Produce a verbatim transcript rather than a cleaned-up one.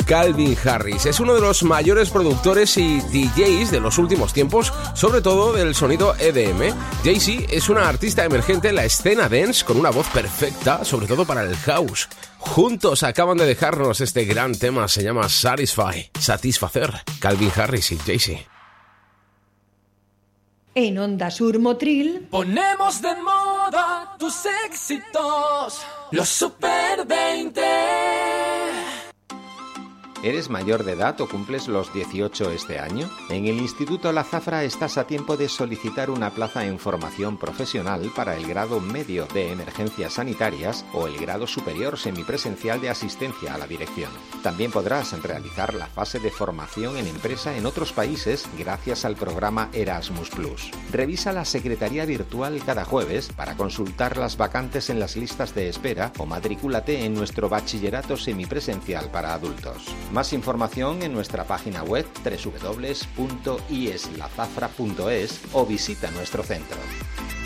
Calvin Harris. Es uno de los mayores productores y D Js de los últimos tiempos, sobre todo del sonido E D M. Jay-Z es una artista emergente en la escena dance con una voz perfecta, sobre todo para el house. Juntos acaban de dejarnos este gran tema, se llama Satisfy, satisfacer, Calvin Harris y Jay-Z. En Onda Sur Motril ponemos de moda tus éxitos, los Super veinte. ¿Eres mayor de edad o cumples los dieciocho este año? En el Instituto La Zafra estás a tiempo de solicitar una plaza en formación profesional para el grado medio de emergencias sanitarias o el grado superior semipresencial de asistencia a la dirección. También podrás realizar la fase de formación en empresa en otros países gracias al programa Erasmus plus. Revisa la secretaría virtual cada jueves para consultar las vacantes en las listas de espera o matrículate en nuestro bachillerato semipresencial para adultos. Más información en nuestra página web doble u doble u doble u punto i e s la zafra punto es o visita nuestro centro.